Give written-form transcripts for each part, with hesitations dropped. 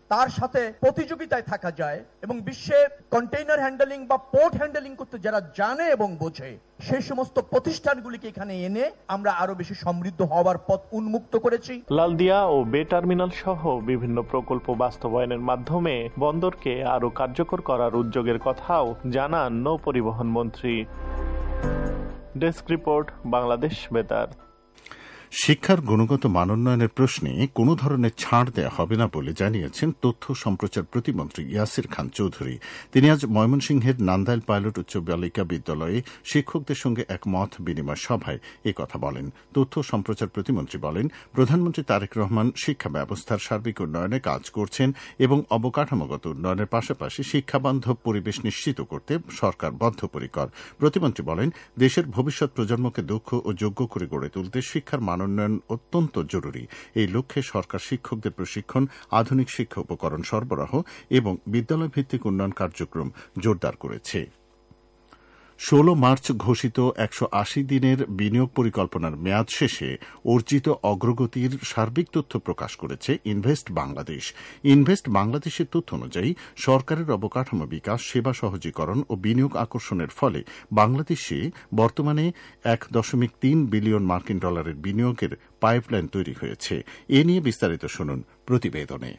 তার সাথে প্রতিযোগিতায় থাকা যায় এবং বিশ্বে কন্টেইনার হ্যান্ডেলিং বা পোর্ট হ্যান্ডেলিং করতে যারা জানে এবং বোঝে সেই সমস্ত প্রতিষ্ঠানগুলিকে এখানে এনে আমরা আরো বেশি সমৃদ্ধ হওয়ার পথ উন্মুক্ত করেছি। লালদিয়া ও বে টার্মিনাল সহ বিভিন্ন প্রকল্প বাস্তবায়নের মাধ্যমে বন্দরকে আরো কার্যকর করার উদ্যোগের কথাও জানান নৌ পরিবহন মন্ত্রী। ডেস্ক রিপোর্ট, বাংলাদেশ বেতার। শিক্ষার গুণগত মানোন্নয়নের প্রশ্নে কোনো ধরনের ছাড় দেওয়া হবে না বলে জানিয়েছেন তথ্য সম্প্রচার প্রতিমন্ত্রী ইয়াসির খান চৌধুরী। তিনি আজ ময়মনসিংহের নান্দাইল পাইলট উচ্চ বালিকা বিদ্যালয়ে শিক্ষকদের সঙ্গে এক মত বিনিময় সভায় একথা বলেন। তথ্য সম্প্রচার প্রতিমন্ত্রী বলেন, প্রধানমন্ত্রী তারেক রহমান শিক্ষা ব্যবস্থার সার্বিক উন্নয়নে কাজ করছেন এবং অবকাঠামোগত উন্নয়নের পাশাপাশি শিক্ষাবান্ধব পরিবেশ নিশ্চিত করতে সরকার বদ্ধপরিকর। প্রতিমন্ত্রী বলেন, দেশের ভবিষ্যৎ প্রজন্মকে দক্ষ ও যোগ্য করে গড়ে তুলতে শিক্ষার মানোন্নয়ন অত্যন্ত জরুরি। এই লক্ষ্যে সরকার শিক্ষকদের প্রশিক্ষণ, আধুনিক শিক্ষা উপকরণ সরবরাহ এবং বিদ্যালয় ভিত্তিক উন্নয়ন কার্যক্রম জোরদার করেছে। 16 মার্চ ঘোষিত 180 দিনের বিনিয়োগ পরিকল্পনার মেয়াদ শেষে অর্জিত অগ্রগতির সার্বিক তথ্য প্রকাশ করেছে ইনভেস্ট বাংলাদেশ। ইনভেস্ট বাংলাদেশের তথ্য অনুযায়ী সরকারের অবকাঠামো বিকাশ, সেবা সহজীকরণ ও বিনিয়োগ আকর্ষণের ফলে বাংলাদেশে বর্তমানে 1.3 বিলিয়ন মার্কিন ডলারের বিনিয়োগের পাইপলাইন তৈরি হয়েছে। এ নিয়ে বিস্তারিত শুনুন প্রতিবেদনে।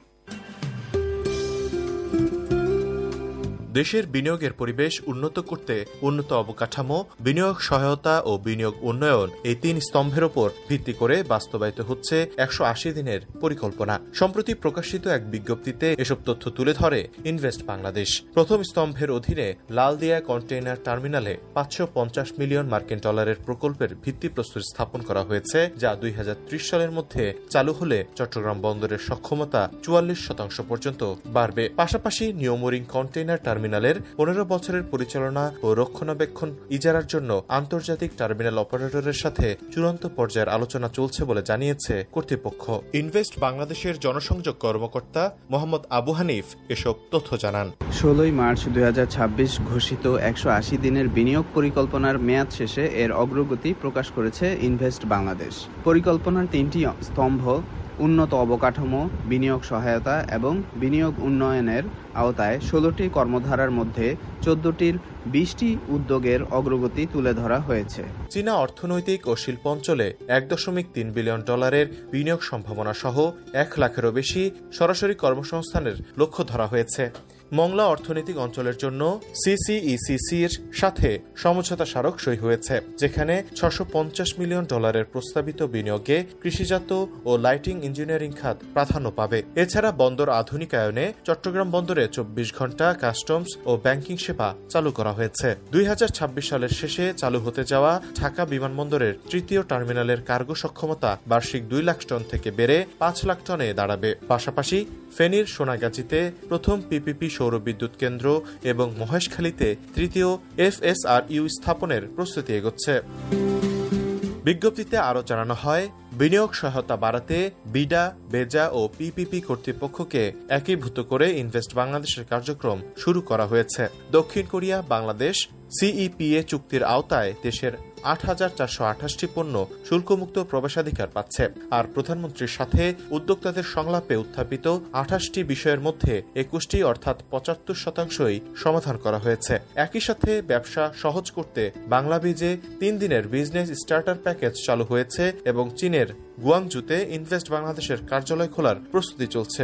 দেশের বিনিয়োগের পরিবেশ উন্নত করতে উন্নত অবকাঠামো, বিনিয়োগ সহায়তা ও বিনিয়োগ উন্নয়ন, এই 3 স্তম্ভের উপর ভিত্তি করে বাস্তবায়িত হচ্ছে 180 দিনের পরিকল্পনা। সম্প্রতি প্রকাশিত এক বিজ্ঞপ্তিতে এসব তথ্য তুলে ধরে ইনভেস্ট বাংলাদেশ। প্রথম স্তম্ভের অধীনে লালদিয়া কন্টেইনার টার্মিনালে 550 মিলিয়ন মার্কিন ডলারের প্রকল্পের ভিত্তিপ্রস্তর স্থাপন করা হয়েছে, যা 2030 সালের মধ্যে চালু হলে চট্টগ্রাম বন্দরের সক্ষমতা 44% পর্যন্ত বাড়বে। পাশাপাশি নিউমোরিং কন্টেইনার টার্মিনালের 15 বছরের পরিচালনা ও রক্ষণাবেক্ষণ ইজারার জন্য আন্তর্জাতিক টার্মিনাল অপারেটরের সাথে চূড়ান্ত পর্যায়ের আলোচনা চলছে বলে জানিয়েছে কর্তৃপক্ষ। ইনভেস্ট বাংলাদেশের জনসংযোগ কর্মকর্তা মোহাম্মদ আবু হানিফ এসব তথ্য জানান। 16 মার্চ 2026 ঘোষিত 180 দিনের বিনিয়োগ পরিকল্পনার মেয়াদ শেষে এর অগ্রগতি প্রকাশ করেছে ইনভেস্ট বাংলাদেশ। পরিকল্পনার 3টি স্তম্ভ উন্নত অবকাঠামো, বিনিয়োগ সহায়তা এবং বিনিয়োগ উন্নয়নের আওতায় 16টি কর্মধারার মধ্যে 14টির 20টি উদ্যোগের অগ্রগতি তুলে ধরা হয়েছে। চীনা অর্থনৈতিক ও শিল্প অঞ্চলে 1.3 বিলিয়ন ডলারের বিনিয়োগ সম্ভাবনা সহ 1 লাখেরও বেশি সরাসরি কর্মসংস্থানের লক্ষ্য ধরা হয়েছে। মংলা অর্থনৈতিক অঞ্চলের জন্য সিসিইসিসির সাথে সমঝোতা স্মারক সই হয়েছে, যেখানে 650 মিলিয়ন ডলারের প্রস্তাবিত বিনিয়োগে কৃষিজাত ও লাইটিং ইঞ্জিনিয়ারিং খাত প্রাধান্য পাবে। এছাড়া বন্দর আধুনিকায়নে চট্টগ্রাম বন্দরে 24 ঘণ্টা কাস্টমস ও ব্যাংকিং সেবা চালু করা হয়েছে। 2026 সালের শেষে চালু হতে যাওয়া ঢাকা বিমানবন্দরের 3য় টার্মিনালের কার্গো সক্ষমতা বার্ষিক 2 লাখ টন থেকে বেড়ে 5 লাখ টনে দাঁড়াবে। পাশাপাশি ফেনীর সোনাগাজীতে প্রথম পিপিপি সৌর বিদ্যুৎ কেন্দ্র এবং মহেশখালীতে 3য় FSRU স্থাপনের প্রস্তুতি এগোচ্ছে। বিজ্ঞপ্তিতে আরও জানানো হয়, বিনিয়োগ সহায়তা বাড়াতে বিডা, বেজা ও পিপিপি কর্তৃপক্ষকে একীভূত করে ইনভেস্ট বাংলাদেশের কার্যক্রম শুরু করা হয়েছে। দক্ষিণ কোরিয়া বাংলাদেশ সিইপিএ চুক্তির আওতায় দেশের 8,428টি পণ্য শুল্কমুক্ত প্রবেশাধিকার পাচ্ছে। আর প্রধানমন্ত্রীর সাথে উদ্যোক্তাদের সংলাপে উত্থাপিত 28টি বিষয়ের মধ্যে 21টি অর্থাৎ 75%ই সমাধান করা হয়েছে। একই সাথে ব্যবসা সহজ করতে বাংলাবিজে 3 দিনের বিজনেস স্টার্টার প্যাকেজ চালু হয়েছে এবং চীনের গুয়াংজুতে ইনভেস্ট বাংলাদেশের কার্যালয় খোলার প্রস্তুতি চলছে।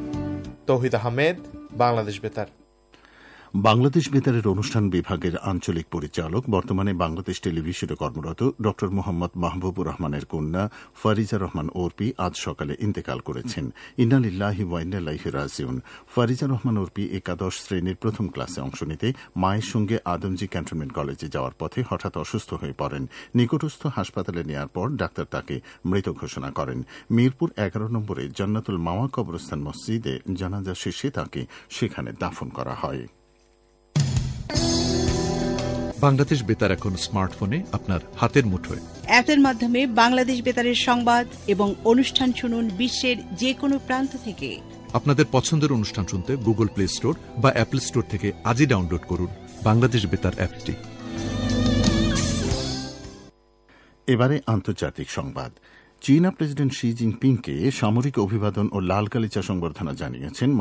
তৌহিদ আহমেদ, বাংলাদেশ বেতার। বাংলাদেশ বেতারের অনুষ্ঠান বিভাগের আঞ্চলিক পরিচালক, বর্তমানে বাংলাদেশ টেলিভিশনে কর্মরত ড মোহাম্মদ মাহবুবুর রহমানের কন্যা ফারিজা রহমান অর্পি আজ সকালে ইন্তেকাল করেছেন। ইন্না লিল্লাহি ওয়া ইন্না ইলাইহি রাজিউন। ফারিজা রহমান অর্পি একাদশ শ্রেণীর প্রথম ক্লাসে অংশ নিতে মায়ের সঙ্গে আদমজী ক্যান্টনমেন্ট কলেজে যাওয়ার পথে হঠাৎ অসুস্থ হয়ে পড়েন। নিকটস্থ হাসপাতালে নেওয়ার পর ডাক্তার তাকে মৃত ঘোষণা করেন। মিরপুর 11 নম্বরে জান্নাতুল মাওয়া কবরস্থান মসজিদে জানাজা শেষে তাকে সেখানে দাফন করা হয়। বাংলাদেশ বেতার এখন স্মার্টফোনে আপনার হাতের মুঠোয়। অ্যাপের মাধ্যমে বাংলাদেশ বেতারের সংবাদ এবং অনুষ্ঠান শুনুন বিশ্বের যে কোনো প্রান্ত থেকে। আপনাদের পছন্দের অনুষ্ঠান শুনতে গুগল প্লে স্টোর বা অ্যাপল স্টোর থেকে আজই ডাউনলোড করুন বাংলাদেশ বেতার অ্যাপটি। এবারে আন্তর্জাতিক সংবাদ। চীনা প্রেসিডেন্ট শি জিনপিংকে সামরিক অভিবাদন ও লাল গালিচা সংবর্ধনা জানিয়েছেন